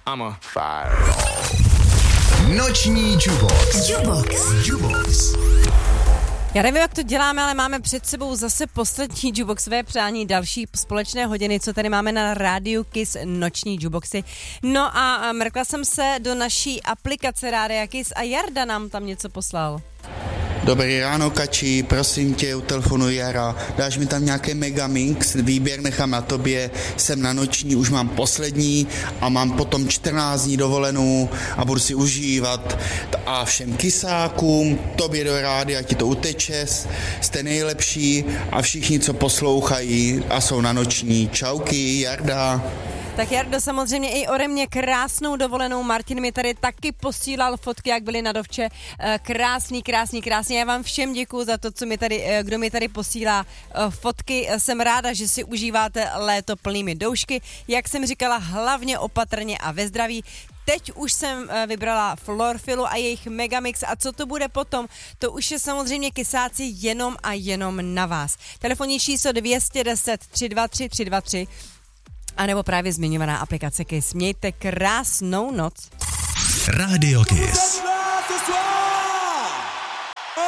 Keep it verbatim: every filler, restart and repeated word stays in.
I'm a fire. Noční Jubox. Jubox. Jubox. Já nevím, jak to děláme, ale máme před sebou zase poslední Juboxové přání, další společné hodiny, co tady máme na rádiu Kiss Noční Juboxy. No a mrkla jsem se do naší aplikace Rádia Kiss a Jarda nám tam něco poslal. Dobrý ráno, Kači, prosím tě, u telefonu Jara, dáš mi tam nějaký megamix, výběr nechám na tobě, jsem na noční, už mám poslední a mám potom čtrnáct dní dovolenou a budu si užívat a všem kysákům, tobě do rádia, ti to uteče, jste nejlepší a všichni, co poslouchají a jsou na noční. Čauky, Jarda. Tak Jardo, samozřejmě i ode mě krásnou dovolenou. Martin mi tady taky posílal fotky, jak byly na dovče. Krásný, krásný, krásný. Já vám všem děkuju za to, co mi tady, kdo mi tady posílá fotky. Jsem ráda, že si užíváte léto plnými doušky. Jak jsem říkala, hlavně opatrně a ve zdraví. Teď už jsem vybrala Florfilu a jejich Megamix a co to bude potom, to už je samozřejmě kysáci jenom a jenom na vás. Telefonní číslo dvě deset tři dva tři tři dva tři a nebo právě zmiňovaná aplikace Kiss. Mějte krásnou noc. Radio Kiss.